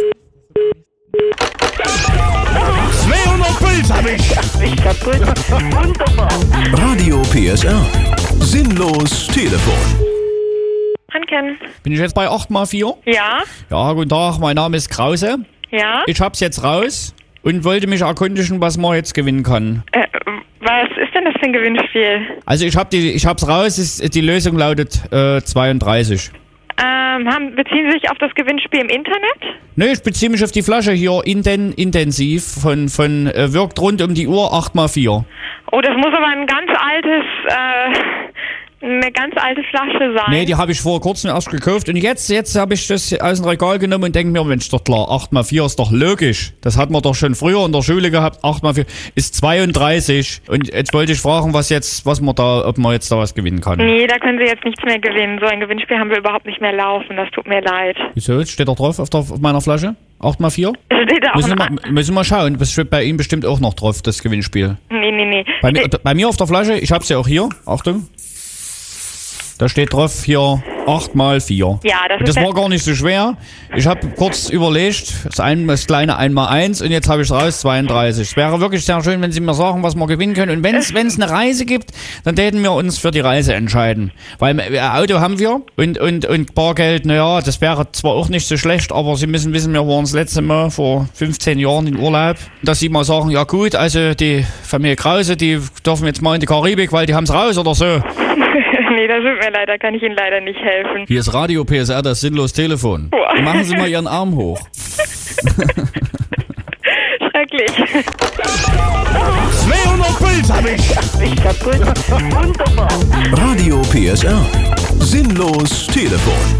zweihundert Puls hab ich. Ich kaputt. Wunderbar. Radio P S R. Sinnlos Telefon. Anken. Bin ich jetzt bei acht mal vier? Ja? Ja, guten Tag, mein Name ist Krause. Ja? Ich hab's jetzt raus und wollte mich erkundigen, was man jetzt gewinnen kann. Äh, was ist denn das für ein Gewinnspiel? Also ich hab die, ich hab's raus, ist, die Lösung lautet äh, zweiunddreißig. Ähm, haben, beziehen Sie sich auf das Gewinnspiel im Internet? Ne, ich beziehe mich auf die Flasche hier, Inten, intensiv, von, von äh, wirkt rund um die Uhr acht mal vier. Oh, das muss aber ein ganz altes, äh, eine ganz alte Flasche sein. Nee, die habe ich vor kurzem erst gekauft und jetzt, jetzt habe ich das aus dem Regal genommen und denke mir, Mensch, doch klar, acht mal vier ist doch logisch. Das hat man doch schon früher in der Schule gehabt, acht mal vier ist zweiunddreißig. Und jetzt wollte ich fragen, was jetzt, was man da, ob man jetzt da was gewinnen kann. Nee, da können Sie jetzt nichts mehr gewinnen. So ein Gewinnspiel haben wir überhaupt nicht mehr laufen. Das tut mir leid. Wieso? Steht doch drauf auf, der, auf meiner Flasche? acht mal vier? Steht da auch Müssen wir, ein- mal, müssen wir mal schauen. Das steht bei Ihnen bestimmt auch noch drauf, das Gewinnspiel. Nee, nee, nee. Bei mir, bei mir auf der Flasche, ich hab's ja auch hier. Achtung. Da steht drauf hier acht mal vier. Ja, das Und das ist der- war gar nicht so schwer. Ich habe kurz überlegt, das, ein, das kleine eins mal eins und jetzt habe ich raus zweiunddreißig. Es wäre wirklich sehr schön, wenn Sie mir sagen, was wir gewinnen können. Und wenn es eine Reise gibt, dann täten wir uns für die Reise entscheiden. Weil äh, Auto haben wir und, und, und Bargeld, naja, das wäre zwar auch nicht so schlecht, aber Sie müssen wissen, wir waren das letzte Mal vor fünfzehn Jahren in Urlaub. Dass Sie mal sagen, ja gut, also die Familie Krause, die dürfen jetzt mal in die Karibik, weil die haben es raus oder so. Nee, das tut mir leid, da kann ich Ihnen leider nicht helfen. Hier ist Radio P S R, das sinnlos Telefon. Boah. Machen Sie mal Ihren Arm hoch. Schrecklich. zweihundert Puls hab ich. Ich kaputt. Wunderbar. Radio P S R. Sinnlos Telefon.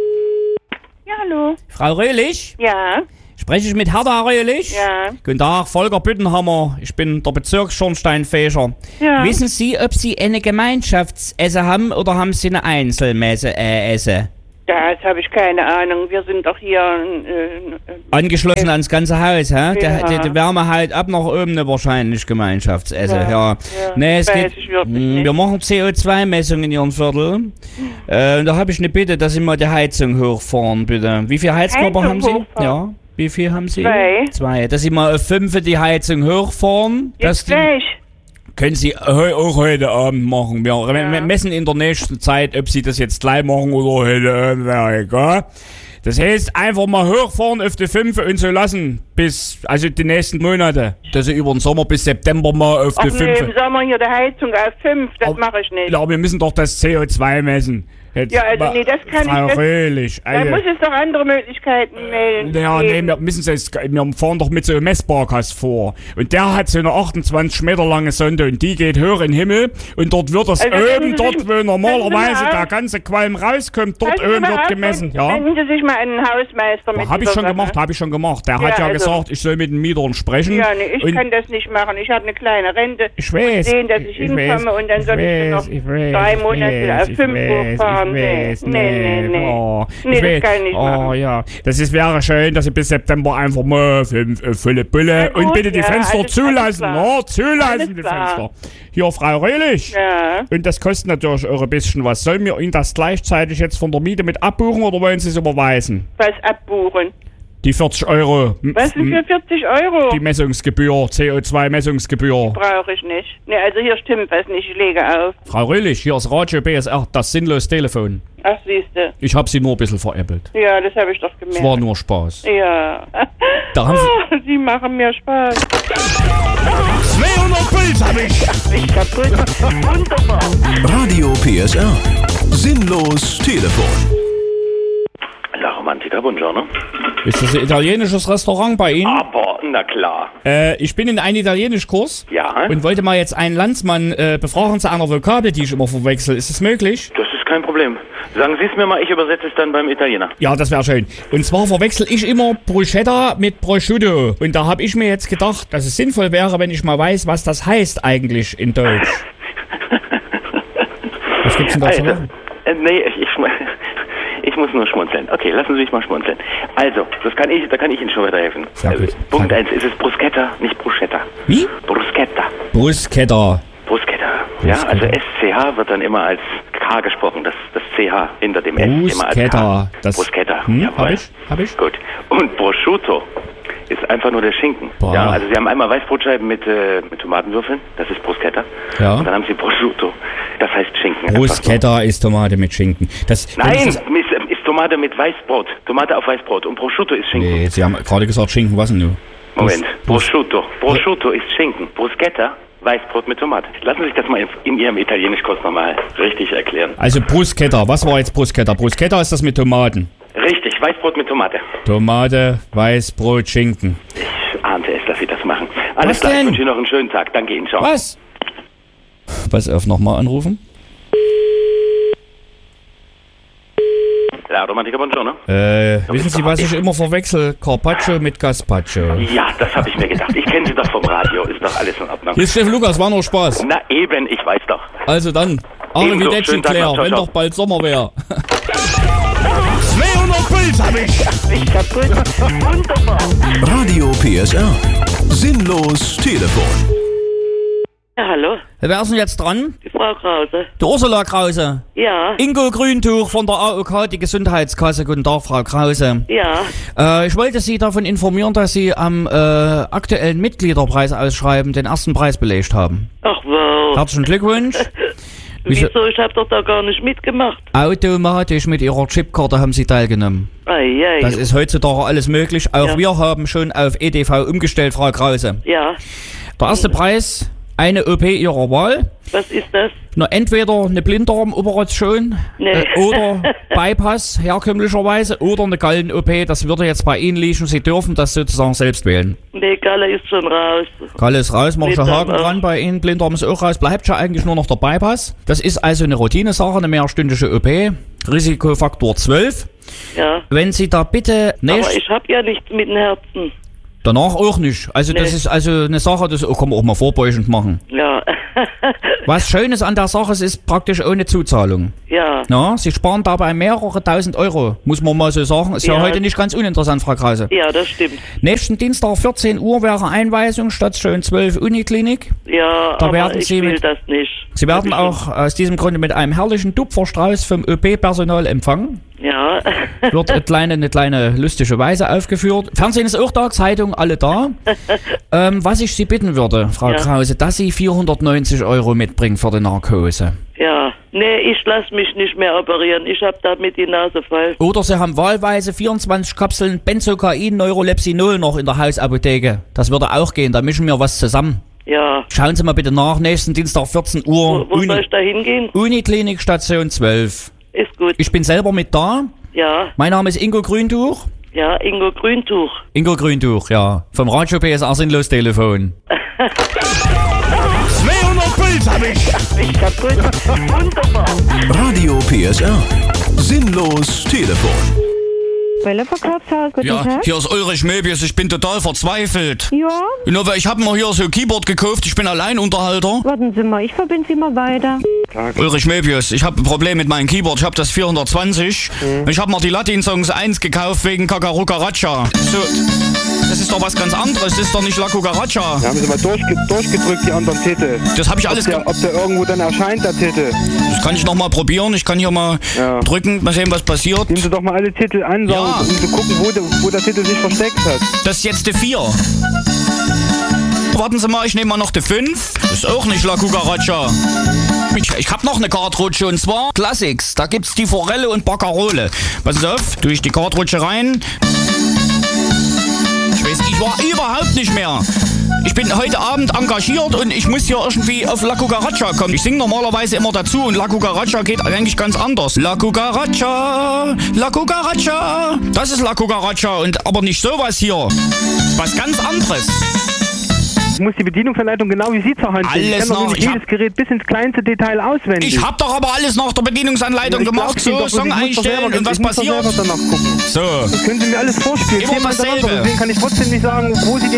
Ja, hallo. Frau Röhlich? Ja. Spreche ich mit Hertha Röhlich? Ja. Guten Tag, Volker Büttenhammer. Ich bin der Bezirksschornsteinfeger. Ja. Wissen Sie, ob Sie eine Gemeinschaftsesse haben oder haben Sie eine Einzelmesse äh, Esse? Das habe ich keine Ahnung. Wir sind doch hier. Äh, Angeschlossen ans ganze Haus, hä? Ja. Der, der, der Wärme halt ab nach oben eine wahrscheinlich Gemeinschaftsesse, ja. Ja, ja. Nee, es Weiß geht, ich wirklich mh, nicht. wir machen C O zwei Messungen in Ihrem Viertel. Äh, und da habe ich eine Bitte, dass Sie mal die Heizung hochfahren, bitte. Wie viel Heizkörper Heizung haben Sie? hochfahren? Ja. Wie viel haben Sie? Zwei. Zwei. Dass Sie mal auf fünf die Heizung hochfahren. dass Jetzt die, gleich. Können Sie heu- auch heute Abend machen. Wir ja. messen in der nächsten Zeit, ob Sie das jetzt gleich machen oder heute Abend, wäre egal. Das heißt, einfach mal hochfahren auf die fünf und so lassen bis, also die nächsten Monate. Dass Sie über den Sommer bis September mal auf Ach die nee, fünf. im Sommer hier die Heizung auf fünf, das mache ich nicht. Ja, wir müssen doch das C O zwei messen. Jetzt Ja, also mal- nee, das kann Frau ich nicht. Röhlich, Da also- muss es doch andere Möglichkeiten melden. Ja, nee, wir müssen jetzt, wir fahren doch mit so einem Messbarkast vor. Und der hat so eine achtundzwanzig Meter lange Sonde und die geht hoch in den Himmel und dort wird das Also können oben, Sie dort sich- wo normalerweise können Sie mal der auf- ganze Qualm rauskommt, dort Passen Sie oben mal wird auf, gemessen, ja. Wenden Sie sich mal an den Hausmeister mit Hab ich dieser schon Sache. gemacht, hab ich schon gemacht. Der Ja, hat ja also- gesagt, ich soll mit den Mietern sprechen. Ja, nee, ich und kann das nicht machen. Ich habe eine kleine Rente. Ich weiß. Sehen, dass ich, ich hinkomme weiß, und dann ich soll ich, weiß, noch ich weiß, drei ich Monate weiß, auf ich fünf weiß, hochfahren. ich weiß, nee, nee, nee, nee. Oh, Nee, ich das weiß, kann ich nicht oh, machen. ja. Das ist, wäre schön, dass Sie bis September einfach mal fünf äh, volle Bulle Na gut, und bitte die ja, Fenster alles- zulassen. alles klar. Oh, zulassen Alles die klar. Fenster. Hier, Frau Röhlich. Ja. Und das kostet natürlich auch ein bisschen was. Sollen wir Ihnen das gleichzeitig jetzt von der Miete mit abbuchen oder wollen Sie es überweisen? Was abbuchen? Die vierzig Euro. M- Was denn für vierzig Euro? Die Messungsgebühr, C O zwei Messungsgebühr. Brauche ich nicht. Nee, also hier stimmt was nicht. Ich lege auf. Frau Röhlich, hier ist Radio B S R, das sinnlos Telefon. Ach, siehste. Ich habe Sie nur ein bisschen veräppelt. Ja, das habe ich doch gemerkt. Es war nur Spaß. Ja. Da haben Sie- Oh, Sie machen mir Spaß. zweihundert Puls hab ich. Ich kaputt. Wunderbar. Radio P S R. Sinnlos Telefon. La Romantica, buongiorno. Ist das ein italienisches Restaurant bei Ihnen? Aber, na klar. Äh, ich bin in einem Italienischkurs Ja. und wollte mal jetzt einen Landsmann äh, befragen zu einer Vokabel, die ich immer verwechsel. Ist das möglich? Das ist kein Problem. Sagen Sie es mir mal, ich übersetze es dann beim Italiener. Ja, das wäre schön. Und zwar verwechsel ich immer Bruschetta mit Prosciutto. Und da habe ich mir jetzt gedacht, dass es sinnvoll wäre, wenn ich mal weiß, was das heißt eigentlich in Deutsch. Was gibt's denn da zu Also, machen? äh, nee, ich, ich, schmu- ich muss nur schmunzeln. Okay, lassen Sie mich mal schmunzeln. Also, das kann ich, da kann ich Ihnen schon weiterhelfen. Sehr gut. Also, Punkt eins, es ist Bruschetta, nicht Bruschetta. Wie? Bruschetta. Bruschetta. Bruschetta. Ja, also S C H wird dann immer als K gesprochen, das, das C H hinter dem S immer als Bruschetta. K. Das- Bruschetta, Hm, jawohl. hab ich, hab ich. Gut. Und Prosciutto ist einfach nur der Schinken. Boah. Ja, also Sie haben einmal Weißbrotscheiben mit, äh, mit Tomatenwürfeln, das ist Bruschetta. Ja. Und dann haben Sie Prosciutto, das heißt Schinken. Einfach Bruschetta ist Tomate mit Schinken. Das, so. Nein, wenn ich ist, das, ist Tomate mit Weißbrot. Tomate auf Weißbrot. Und Prosciutto ist Schinken. nee, Sie haben gerade gesagt Schinken, was denn du? Moment, Prosciutto. Prosciutto ist Schinken. Bruschetta, Weißbrot mit Tomate. Lassen Sie sich das mal in, in Ihrem Italienischkurs nochmal richtig erklären. Also Bruschetta, was war jetzt Bruschetta? Bruschetta ist das mit Tomaten. Richtig, Weißbrot mit Tomate. Tomate, Weißbrot, Schinken. Ich ahnte es, dass Sie das machen. Alles Was klar, ich denn? wünsche Ihnen noch einen schönen Tag. Danke Ihnen, ciao. Was? Pass auf, nochmal anrufen. La Romantica, buongiorno. Äh, wissen Sie, was ich immer verwechsel? Carpaccio mit Gazpacho. Ja, das habe ich mir gedacht. Ich kenne Sie doch vom Radio. Ist doch alles in Ordnung. Hier ist Steffen Lukas, war nur Spaß. Na eben, ich weiß doch. Also dann, Ebenso, Arrivederci schönen Tag Claire, noch, ciao, wenn ciao. doch bald Sommer wäre. zweihundert Puls hab ich. Ich kaputt. Wunderbar. Radio P S R. Sinnlos Telefon. Ja, hallo. Wer ist denn jetzt dran? Die Frau Krause. Die Ursula Krause. Ja. Ingo Grüntuch von der A O K, die Gesundheitskasse. Guten Tag, Frau Krause. Ja. Äh, ich wollte Sie davon informieren, dass Sie am äh, aktuellen Mitgliederpreisausschreiben den ersten Preis belegt haben. Ach wow. Herzlichen Glückwunsch. Wieso? Ich hab doch da gar nicht mitgemacht. Automatisch mit Ihrer Chipkarte haben Sie teilgenommen. Ei, ei. Das ist heutzutage alles möglich. Auch Ja. wir haben schon auf E D V umgestellt, Frau Krause. Ja. Der erste Preis, eine O P Ihrer Wahl. Was ist das? Na, entweder eine Blinddarmoperation Nee. äh, oder Bypass herkömmlicherweise oder eine Gallen-O P. Das würde jetzt bei Ihnen liegen. Sie dürfen das sozusagen selbst wählen. Nee, Galle ist schon raus. Galle ist raus, mach schon Blinddarm Haken auch. dran bei Ihnen. Blinddarm ist auch raus. Bleibt schon eigentlich nur noch der Bypass. Das ist also eine Routinesache, eine mehrstündige O P. Risikofaktor zwölf. Ja. Wenn Sie da bitte Aber nicht... ich hab ja nichts mit dem Herzen. Danach auch nicht. Also das Nee. ist also eine Sache, das kann man auch mal vorbeugend machen. Ja. Was Schönes an der Sache ist, ist praktisch ohne Zuzahlung. Ja. Na, Sie sparen dabei mehrere tausend Euro, muss man mal so sagen. Ist ja, Ja. heute nicht ganz uninteressant, Frau Krause. Ja, das stimmt. Nächsten Dienstag vierzehn Uhr wäre Einweisung, Station zwölf Uniklinik. Ja, Da aber werden ich Sie will mit- das nicht. Sie werden auch aus diesem Grunde mit einem herrlichen Tupferstrauß vom Ö P-Personal empfangen. Ja. Wird eine kleine, eine kleine lustige Weise aufgeführt. Fernsehen ist auch da, Zeitung, alle da. ähm, was ich Sie bitten würde, Frau Ja. Krause, dass Sie vierhundertneunzig Euro mitbringen für die Narkose. Ja. Nee, ich lass mich nicht mehr operieren. Ich hab damit die Nase voll. Oder Sie haben wahlweise vierundzwanzig Kapseln Benzocain, Neurolepsinol noch in der Hausapotheke. Das würde auch gehen, da mischen wir was zusammen. Ja. Schauen Sie mal bitte nach, nächsten Dienstag vierzehn Uhr. Wo, wo soll ich da hingehen? Uniklinik Station zwölf. Ist gut. Ich bin selber mit da. Ja. Mein Name ist Ingo Grüntuch. Ja, Ingo Grüntuch. Ingo Grüntuch, ja. Vom Radio P S R Sinnlos Telefon. zweihundert Puls hab ich. Ich hab gut. Wunderbar. Radio P S R. Sinnlos Telefon. Quelleverkaufshaus, guten Ja, Tag. hier ist Ulrich Möbius, ich bin total verzweifelt. Ja, Nur weil ich habe mir hier so ein Keyboard gekauft, ich bin Alleinunterhalter. warten Sie mal, ich verbinde Sie mal weiter. Ulrich Möbius, ich habe ein Problem mit meinem Keyboard, ich habe das vierhundertzwanzig. Mhm. Ich habe mir die Latin-Songs eins gekauft wegen Kakarukaraccia. So, das ist doch was ganz anderes, das ist doch nicht La Cucaracha. Da haben Sie mal durchge durchgedrückt, die anderen Titel. Das habe ich alles Ob der, ob der irgendwo dann erscheint, der Titel. Das kann ich noch mal probieren, ich kann hier mal Ja. drücken, mal sehen, was passiert. Nehmen Sie doch mal alle Titel an, Ja. um zu gucken, wo der, wo der Titel sich versteckt hat. Das ist jetzt die vier. Warten Sie mal, ich nehme mal noch die fünf. Das ist auch nicht La Cucaracha. Ich, ich hab noch eine Kartrutsche und zwar Classics. Da gibt's die Forelle und Baccarole. Passen Sie auf, tue ich die Kartrutsche rein. Ich weiß, ich war überhaupt nicht mehr. Ich bin heute Abend engagiert und ich muss hier irgendwie auf La Cucaracha kommen. Ich singe normalerweise immer dazu und La Cucaracha geht eigentlich ganz anders. La Cucaracha, La Cucaracha. Das ist La Cucaracha und aber nicht sowas hier. Was ganz anderes. Ich muss die Bedienungsanleitung genau wie Sie zur Hand nehmen. Ich Alles kann doch noch, nicht ich jedes Gerät bis ins kleinste Detail auswendig. Ich hab doch aber alles nach der Bedienungsanleitung Ja, ich gemacht. glaub's Ihnen So, doch, Song ich muss doch einstellen selber- und was ich muss doch passiert. selber danach gucken. So. Das können Sie mir alles vorspielen. Immer Zehnmal hintereinander. dasselbe. Deswegen kann ich trotzdem nicht sagen, wo Sie die